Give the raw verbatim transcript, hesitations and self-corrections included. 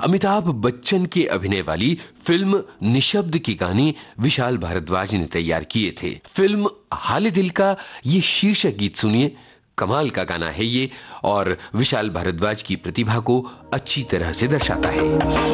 अमिताभ बच्चन के अभिनय वाली फिल्म निशब्द की कहानी विशाल भारद्वाज ने तैयार किए थे। फिल्म हाले दिल का ये शीर्षक गीत सुनिए, कमाल का गाना है ये और विशाल भारद्वाज की प्रतिभा को अच्छी तरह से दर्शाता है।